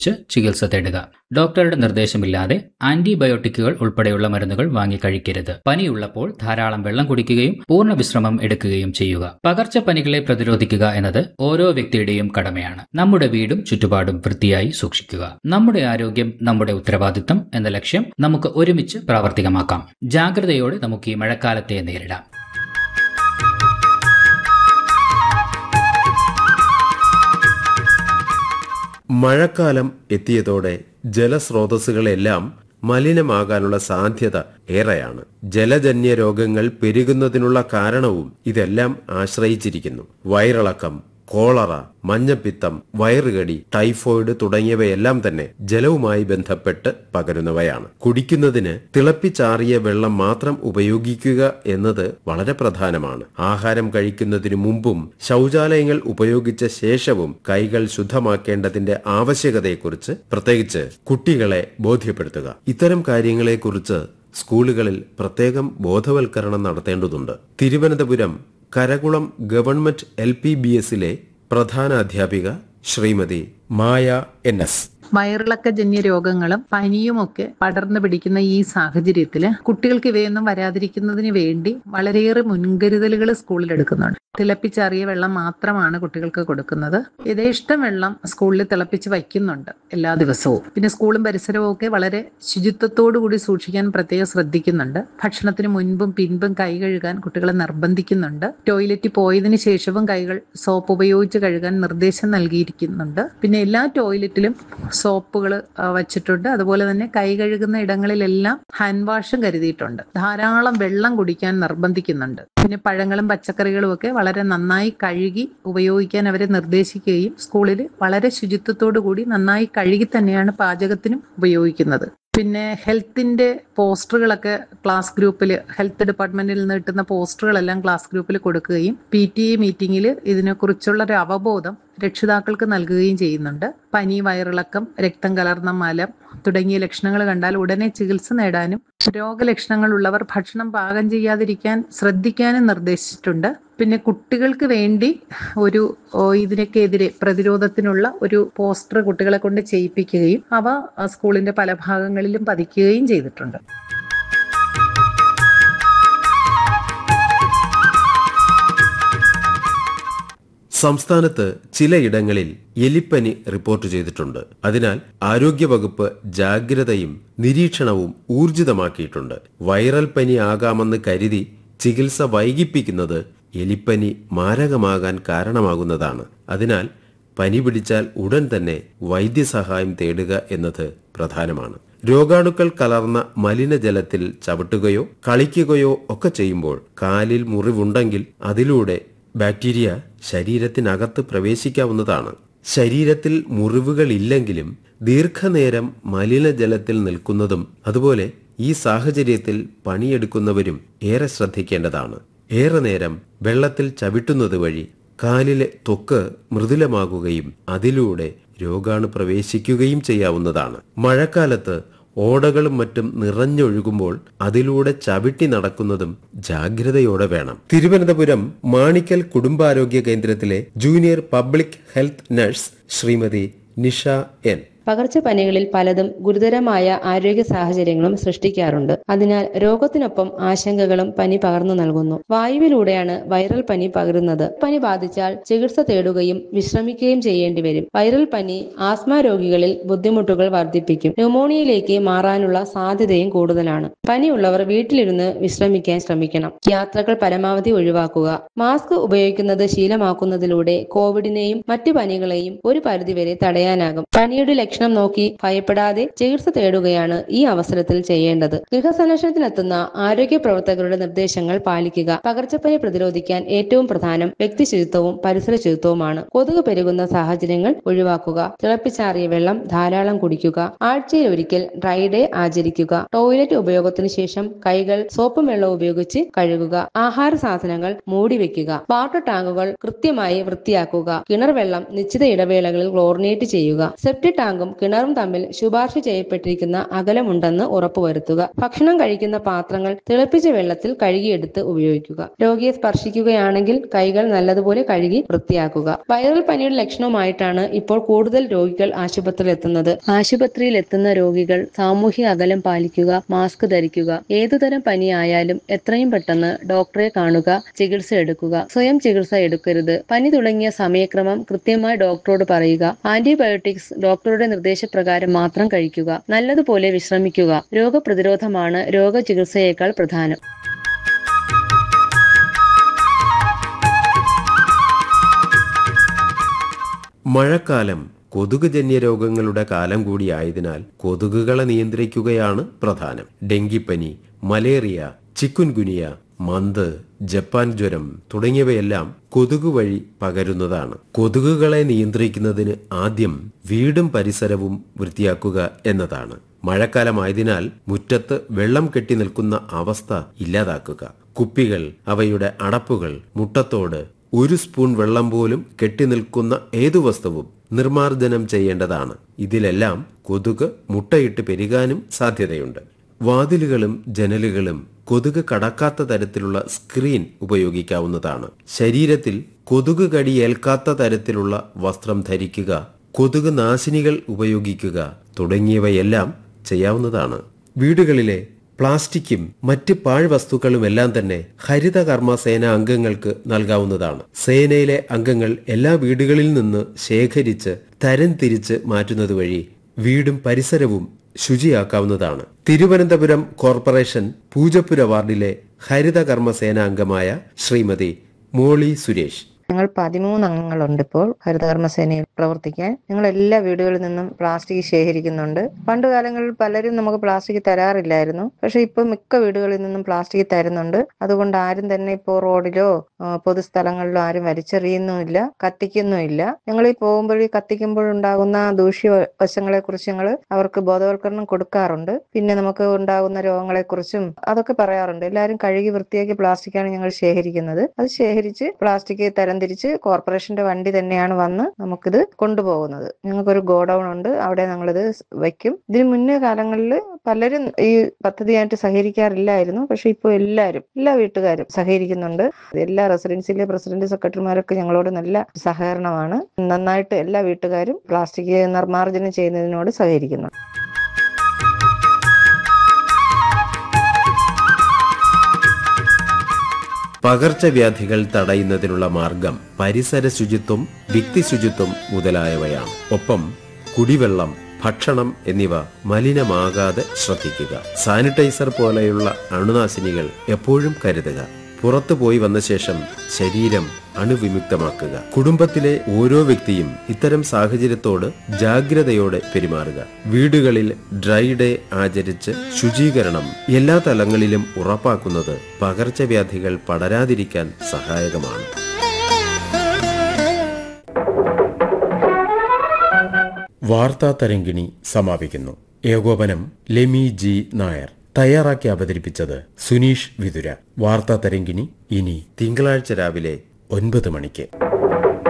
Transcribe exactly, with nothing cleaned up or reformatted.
ചികിത്സ തേടുക. ഡോക്ടറുടെ നിർദ്ദേശമില്ലാതെ ആന്റിബയോട്ടിക്കുകൾ ഉൾപ്പെടെയുള്ള മരുന്നുകൾ വാങ്ങി കഴിക്കരുത്. പനിയുള്ളപ്പോൾ ധാരാളം വെള്ളം കുടിക്കുകയും പൂർണ്ണ വിശ്രമം എടുക്കുകയും ചെയ്യുക. പകർച്ചപ്പനികളെ പ്രതിരോധിക്കുക എന്നത് ഓരോ വ്യക്തിയുടെയും കടമയാണ്. നമ്മുടെ വീടും ചുറ്റുപാടും വൃത്തിയായി സൂക്ഷിക്കുക. നമ്മുടെ ആരോഗ്യം നമ്മുടെ ഉത്തരവാദിത്തം എന്ന ലക്ഷ്യം നമുക്ക് ഒരുമിച്ച് പ്രാവർത്തികമാക്കാം. ജാഗ്രതയോടെ നമുക്ക് ഈ മഴക്കാലത്തെ നേരിടാം. മഴക്കാലം എത്തിയതോടെ ജലസ്രോതസ്സുകളെല്ലാം മലിനമാകാനുള്ള സാധ്യത ഏറെയാണ്. ജലജന്യ രോഗങ്ങൾ പെരുകുന്നതിനുള്ള കാരണവും ഇതെല്ലാം ആശ്രയിച്ചിരിക്കുന്നു. വയറിളക്കം, കോളറ, മഞ്ഞപ്പിത്തം, വയറുകടി, ടൈഫോയിഡ് തുടങ്ങിയവയെല്ലാം തന്നെ ജലവുമായി ബന്ധപ്പെട്ട് പകരുന്നവയാണ്. കുടിക്കുന്നതിന് തിളപ്പിച്ചാറിയ വെള്ളം മാത്രം ഉപയോഗിക്കുക എന്നത് വളരെ പ്രധാനമാണ്. ആഹാരം കഴിക്കുന്നതിനു മുമ്പും ശൗചാലയങ്ങൾ ഉപയോഗിച്ച ശേഷവും കൈകൾ ശുദ്ധമാക്കേണ്ടതിന്റെ ആവശ്യകതയെക്കുറിച്ച് പ്രത്യേകിച്ച് കുട്ടികളെ ബോധ്യപ്പെടുത്തുക. ഇത്തരം കാര്യങ്ങളെക്കുറിച്ച് സ്കൂളുകളിൽ പ്രത്യേകം ബോധവൽക്കരണം നടത്തേണ്ടതുണ്ട്. Thiruvananthapuram Karakulam government L P B എസിലെ പ്രധാന അധ്യാപിക ശ്രീമതി മായ എൻ എസ്. വയറിളക്കജന്യ രോഗങ്ങളും പനിയുമൊക്കെ പടർന്നു പിടിക്കുന്ന ഈ സാഹചര്യത്തിൽ കുട്ടികൾക്ക് ഇവയൊന്നും വരാതിരിക്കുന്നതിന് വേണ്ടി വളരെയേറെ മുൻകരുതലുകൾ സ്കൂളിൽ എടുക്കുന്നുണ്ട്. തിളപ്പിച്ചാറിയ വെള്ളം മാത്രമാണ് കുട്ടികൾക്ക് കൊടുക്കുന്നത്. യഥേഷ്ടം വെള്ളം സ്കൂളിൽ തിളപ്പിച്ച് വയ്ക്കുന്നുണ്ട് എല്ലാ ദിവസവും. പിന്നെ സ്കൂളും പരിസരവും ഒക്കെ വളരെ ശുചിത്വത്തോടു കൂടി സൂക്ഷിക്കാൻ പ്രത്യേകം ശ്രദ്ധിക്കുന്നുണ്ട്. ഭക്ഷണത്തിന് മുൻപും പിൻപും കൈ കഴുകാൻ കുട്ടികളെ നിർബന്ധിക്കുന്നുണ്ട്. ടോയ്ലറ്റിൽ പോയതിനു ശേഷവും കൈകൾ സോപ്പ് ഉപയോഗിച്ച് കഴുകാൻ നിർദ്ദേശം നൽകിയിരിക്കുന്നുണ്ട്. പിന്നെ എല്ലാ ടോയ്ലറ്റിലും സോപ്പുകൾ വച്ചിട്ടുണ്ട്. അതുപോലെ തന്നെ കൈ കഴുകുന്ന ഇടങ്ങളിലെല്ലാം ഹാൻഡ് വാഷും കരുതിയിട്ടുണ്ട്. ധാരാളം വെള്ളം കുടിക്കാൻ നിർബന്ധിക്കുന്നുണ്ട്. പിന്നെ പഴങ്ങളും പച്ചക്കറികളും ഒക്കെ വളരെ നന്നായി കഴുകി ഉപയോഗിക്കാൻ അവരെ നിർദ്ദേശിക്കുകയും സ്കൂളിൽ വളരെ ശുചിത്വത്തോടു കൂടി നന്നായി കഴുകി തന്നെയാണ് പാചകത്തിനും ഉപയോഗിക്കുന്നത്. പിന്നെ ഹെൽത്തിന്റെ പോസ്റ്ററുകളൊക്കെ ക്ലാസ് ഗ്രൂപ്പിൽ, ഹെൽത്ത് ഡിപ്പാർട്ട്മെന്റിൽ നിന്ന് കിട്ടുന്ന പോസ്റ്ററുകളെല്ലാം ക്ലാസ് ഗ്രൂപ്പിൽ കൊടുക്കുകയും പി ടി എ മീറ്റിംഗിൽ ഇതിനെക്കുറിച്ചുള്ള ഒരു അവബോധം രക്ഷിതാക്കൾക്ക് നൽകുകയും ചെയ്യുന്നുണ്ട്. പനി, വയറിളക്കം, രക്തം കലർന്ന മലം തുടങ്ങിയ ലക്ഷണങ്ങൾ കണ്ടാൽ ഉടനെ ചികിത്സ നേടാനും രോഗലക്ഷണങ്ങൾ ഉള്ളവർ ഭക്ഷണം പാകം ചെയ്യാതിരിക്കാൻ ശ്രദ്ധിക്കാനും നിർദ്ദേശിച്ചിട്ടുണ്ട്. പിന്നെ കുട്ടികൾക്ക് വേണ്ടി ഒരു ഇതിനൊക്കെതിരെ പ്രതിരോധത്തിനുള്ള ഒരു പോസ്റ്റർ കുട്ടികളെ കൊണ്ട് ചെയ്യിപ്പിക്കുകയും അവ സ്കൂളിന്റെ പല ഭാഗങ്ങളിലും പതിക്കുകയും ചെയ്തിട്ടുണ്ട്. സംസ്ഥാനത്ത് ചിലയിടങ്ങളിൽ എലിപ്പനി റിപ്പോർട്ട് ചെയ്തിട്ടുണ്ട്. അതിനാൽ ആരോഗ്യവകുപ്പ് ജാഗ്രതയും നിരീക്ഷണവും ഊർജിതമാക്കിയിട്ടുണ്ട്. വൈറൽ പനി ആകാമെന്ന് കരുതി ചികിത്സ വൈകിപ്പിക്കുന്നത് എലിപ്പനി മാരകമാകാൻ കാരണമാകുന്നതാണ്. അതിനാൽ പനി പിടിച്ചാൽ ഉടൻ തന്നെ വൈദ്യസഹായം തേടുക എന്നത് പ്രധാനമാണ്. രോഗാണുക്കൾ കലർന്ന മലിനജലത്തിൽ ചവിട്ടുകയോ കളിക്കുകയോ ഒക്കെ ചെയ്യുമ്പോൾ കാലിൽ മുറിവുണ്ടെങ്കിൽ അതിലൂടെ ബാക്ടീരിയ ശരീരത്തിനകത്ത് പ്രവേശിക്കാവുന്നതാണ്. ശരീരത്തിൽ മുറിവുകളില്ലെങ്കിലും ദീർഘനേരം മലിനജലത്തിൽ നിൽക്കുന്നതും അതുപോലെ ഈ സാഹചര്യത്തിൽ പണിയെടുക്കുന്നവരും ഏറെ ശ്രദ്ധിക്കേണ്ടതാണ്. ഏറെ നേരം വെള്ളത്തിൽ ചവിട്ടുന്നത് വഴി കാലിലെ ത്വക്ക് മൃദുലമാകുകയും അതിലൂടെ രോഗാണു പ്രവേശിക്കുകയും ചെയ്യാവുന്നതാണ്. മഴക്കാലത്ത് ഓടകളും മറ്റും നിറഞ്ഞൊഴുകുമ്പോൾ അതിലൂടെ ചവിട്ടി നടക്കുന്നതും ജാഗ്രതയോടെ വേണം. തിരുവനന്തപുരം മാണിക്കൽ കുടുംബാരോഗ്യ കേന്ദ്രത്തിലെ junior public health nurse Shrimati Nisha N. പകർച്ചപ്പനികളിൽ പലതും ഗുരുതരമായ ആരോഗ്യ സാഹചര്യങ്ങളും സൃഷ്ടിക്കാറുണ്ട്. അതിനാൽ രോഗത്തിനൊപ്പം ആശങ്കകളും പനി പകർന്നു നൽകുന്നു. വായുവിലൂടെയാണ് വൈറൽ പനി പകരുന്നത്. പനി ബാധിച്ചാൽ ചികിത്സ തേടുകയും വിശ്രമിക്കുകയും ചെയ്യേണ്ടി വരും. വൈറൽ പനി ആസ്മ രോഗികളിൽ ബുദ്ധിമുട്ടുകൾ വർദ്ധിപ്പിക്കും. ന്യൂമോണിയയിലേക്ക് മാറാനുള്ള സാധ്യതയും കൂടുതലാണ്. പനിയുള്ളവർ വീട്ടിലിരുന്ന് വിശ്രമിക്കാൻ ശ്രമിക്കണം. യാത്രകൾ പരമാവധി ഒഴിവാക്കുക. മാസ്ക് ഉപയോഗിക്കുന്നത് ശീലമാക്കുന്നതിലൂടെ കോവിഡിനെയും മറ്റു പനികളെയും ഒരു പരിധിവരെ തടയാനാകും. പനിയുടെ ലക്ഷണം നോക്കി ഭയപ്പെടാതെ ചികിത്സ തേടുകയാണ് ഈ അവസരത്തിൽ ചെയ്യേണ്ടത്. ഗൃഹസന്ദർശനത്തിനെത്തുന്ന ആരോഗ്യ പ്രവർത്തകരുടെ നിർദ്ദേശങ്ങൾ പാലിക്കുക. പകർച്ചപ്പനി പ്രതിരോധിക്കാൻ ഏറ്റവും പ്രധാനം വ്യക്തി ശുചിത്വവും പരിസര ശുചിത്വവുമാണ്. കൊതുക് പെരുകുന്ന സാഹചര്യങ്ങൾ ഒഴിവാക്കുക. തിളപ്പിച്ചാറിയ വെള്ളം ധാരാളം കുടിക്കുക. ആഴ്ചയിൽ ഒരിക്കൽ ഡ്രൈ ഡേ ആചരിക്കുക. ടോയ്ലറ്റ് ഉപയോഗത്തിന് ശേഷം കൈകൾ സോപ്പും വെള്ളവും ഉപയോഗിച്ച് കഴുകുക. ആഹാര സാധനങ്ങൾ മൂടി വെക്കുക. വാട്ടർ ടാങ്കുകൾ കൃത്യമായി വൃത്തിയാക്കുക. കിണർ വെള്ളം നിശ്ചിത ഇടവേളകളിൽ ക്ലോറിനേറ്റ് ചെയ്യുക. സെപ്റ്റിക് ടാങ്കുകൾ ടാങ്കും കിണറും തമ്മിൽ ശുപാർശ ചെയ്യപ്പെട്ടിരിക്കുന്ന അകലമുണ്ടെന്ന് ഉറപ്പുവരുത്തുക. ഭക്ഷണം കഴിക്കുന്ന പാത്രങ്ങൾ തിളപ്പിച്ച വെള്ളത്തിൽ കഴുകിയെടുത്ത് ഉപയോഗിക്കുക. രോഗിയെ സ്പർശിക്കുകയാണെങ്കിൽ കൈകൾ നല്ലതുപോലെ കഴുകി വൃത്തിയാക്കുക. വൈറൽ പനിയുടെ ലക്ഷണവുമായിട്ടാണ് ഇപ്പോൾ കൂടുതൽ രോഗികൾ ആശുപത്രിയിൽ എത്തുന്നത്. ആശുപത്രിയിൽ എത്തുന്ന രോഗികൾ സാമൂഹിക അകലം പാലിക്കുക, മാസ്ക് ധരിക്കുക. ഏതുതരം പനിയായാലും എത്രയും പെട്ടെന്ന് ഡോക്ടറെ കാണുക, ചികിത്സ എടുക്കുക. സ്വയം ചികിത്സ എടുക്കരുത്. പനി തുടങ്ങിയ സമയക്രമം കൃത്യമായി ഡോക്ടറോട് പറയുക. ആന്റിബയോട്ടിക്സ് ഡോക്ടറുടെ നിർദ്ദേശപ്രകാരം മാത്രം കഴിക്കുക. നല്ലതുപോലെ വിശ്രമിക്കുക. രോഗപ്രതിരോധമാണ് രോഗചികിത്സയേക്കാൾ പ്രധാനം. മഴക്കാലം കൊതുകുജന്യ രോഗങ്ങളുടെ കാലം കൂടിയായതിനാൽ കൊതുകുകളെ നിയന്ത്രിക്കുകയാണ് പ്രധാനം. ഡെങ്കിപ്പനി, മലേറിയ, ചിക്കുൻഗുനിയ, മന്ത്, ജപ്പാൻ ജ്വരം തുടങ്ങിയവയെല്ലാം കൊതുക് വഴി പകരുന്നതാണ്. കൊതുകുകളെ നിയന്ത്രിക്കുന്നതിന് ആദ്യം വീടും പരിസരവും വൃത്തിയാക്കുക എന്നതാണ്. മഴക്കാലമായതിനാൽ മുറ്റത്ത് വെള്ളം കെട്ടി നിൽക്കുന്ന അവസ്ഥ ഇല്ലാതാക്കുക. കുപ്പികൾ, അവയുടെ അടപ്പുകൾ, മുട്ടത്തോട്, ഒരു സ്പൂൺ വെള്ളം പോലും കെട്ടിനിൽക്കുന്ന ഏതു വസ്തുവും നിർമാർജനം ചെയ്യേണ്ടതാണ്. ഇതിലെല്ലാം കൊതുക് മുട്ടയിട്ട് പെരുകാനും സാധ്യതയുണ്ട്. വാതിലുകളും ജനലുകളും കൊതുക് കടക്കാത്ത തരത്തിലുള്ള സ്ക്രീൻ ഉപയോഗിക്കാവുന്നതാണ്. ശരീരത്തിൽ കൊതുക് കടിയേൽക്കാത്ത തരത്തിലുള്ള വസ്ത്രം ധരിക്കുക, കൊതുക് നാശിനികൾ ഉപയോഗിക്കുക തുടങ്ങിയവയെല്ലാം ചെയ്യാവുന്നതാണ്. വീടുകളിലെ പ്ലാസ്റ്റിക്കും മറ്റ് പാഴ്വസ്തുക്കളുമെല്ലാം തന്നെ ഹരിതകർമ്മ സേന അംഗങ്ങൾക്ക് നൽകാവുന്നതാണ്. സേനയിലെ അംഗങ്ങൾ എല്ലാ വീടുകളിൽ നിന്ന് ശേഖരിച്ച് തരം തിരിച്ച് മാറ്റുന്നത് വഴി വീടും പരിസരവും ശുചിയാക്കാവുന്നതാണ്. തിരുവനന്തപുരം കോർപ്പറേഷൻ പൂജപ്പുര വാർഡിലെ ഹരിതകർമ്മ സേന അംഗമായ ശ്രീമതി മോളി സുരേഷ്: ഞങ്ങൾ പതിമൂന്ന് അംഗങ്ങളുണ്ട് ഇപ്പോൾ ഹരിതകർമ്മസേനയിൽ പ്രവർത്തിക്കാൻ. ഞങ്ങൾ എല്ലാ വീടുകളിൽ നിന്നും പ്ലാസ്റ്റിക് ശേഖരിക്കുന്നുണ്ട്. പണ്ട് കാലങ്ങളിൽ പലരും നമുക്ക് പ്ലാസ്റ്റിക് തരാറില്ലായിരുന്നു. പക്ഷെ ഇപ്പോൾ മിക്ക വീടുകളിൽ നിന്നും പ്ലാസ്റ്റിക് തരുന്നുണ്ട്. അതുകൊണ്ട് ആരും തന്നെ ഇപ്പോൾ റോഡിലോ പൊതുസ്ഥലങ്ങളിലോ ആരും വലിച്ചെറിയുന്നുമില്ല, കത്തിക്കുന്നുമില്ല. ഞങ്ങൾ ഈ പോകുമ്പോൾ കത്തിക്കുമ്പോഴുണ്ടാകുന്ന ദൂഷ്യവശങ്ങളെ കുറിച്ച് ഞങ്ങൾ അവർക്ക് ബോധവൽക്കരണം കൊടുക്കാറുണ്ട്. പിന്നെ നമുക്ക് ഉണ്ടാകുന്ന രോഗങ്ങളെ കുറിച്ചും അതൊക്കെ പറയാറുണ്ട്. എല്ലാവരും കഴുകി വൃത്തിയാക്കി പ്ലാസ്റ്റിക്കാണ് ഞങ്ങൾ ശേഖരിക്കുന്നത്. അത് ശേഖരിച്ച് പ്ലാസ്റ്റിക് തരം തിരിച്ച് കോർപ്പറേഷന്റെ വണ്ടി തന്നെയാണ് വന്ന് നമുക്കിത് കൊണ്ടുപോകുന്നത്. ഞങ്ങൾക്കൊരു ഗോഡൌൺ ഉണ്ട്, അവിടെ ഞങ്ങളിത് വയ്ക്കും. ഇതിന് മുന്നേ കാലങ്ങളിൽ പലരും ഈ പദ്ധതിയായിട്ട് സഹകരിക്കാറില്ലായിരുന്നു. പക്ഷെ ഇപ്പോൾ എല്ലാവരും എല്ലാ വീട്ടുകാരും സഹകരിക്കുന്നുണ്ട്. എല്ലാ റെസിഡൻസിലെ പ്രസിഡന്റ്, സെക്രട്ടറിമാരൊക്കെ ഞങ്ങളോട് നല്ല സഹകരണമാണ്. നന്നായിട്ട് എല്ലാ വീട്ടുകാരും പ്ലാസ്റ്റിക് നിർമ്മാർജ്ജനം ചെയ്യുന്നതിനോട് സഹകരിക്കുന്നു. പകർച്ചവ്യാധികൾ തടയുന്നതിനുള്ള മാർഗം പരിസര ശുചിത്വം, വ്യക്തി ശുചിത്വം മുതലായവയാണ്. ഒപ്പം കുടിവെള്ളം, ഭക്ഷണം എന്നിവ മലിനമാകാതെ ശ്രദ്ധിക്കുക. സാനിറ്റൈസർ പോലെയുള്ള അണുനാശിനികൾ എപ്പോഴും കരുതുക. പുറത്തു പോയി വന്ന ശേഷം ശരീരം അണുവിമുക്തമാക്കുക. കുടുംബത്തിലെ ഓരോ വ്യക്തിയും ഇത്തരം സാഹചര്യത്തോട് ജാഗ്രതയോടെ പെരുമാറുക. വീടുകളിൽ ഡ്രൈ ഡേ ആചരിച്ച് ശുചീകരണം എല്ലാ തലങ്ങളിലും ഉറപ്പാക്കുന്നത് പകർച്ചവ്യാധികൾ പടരാതിരിക്കാൻ സഹായകമാണ്. വാർത്താ തരംഗിണി സമാപിക്കുന്നു. ഏകോപനം ലെമി ജി നായർ. തയ്യാറാക്കി അവതരിപ്പിച്ചത് സുനീഷ് വിതുര. വാർത്താ തരംഗിണി ഇനി തിങ്കളാഴ്ച രാവിലെ ഒൻപത് മണിക്ക്.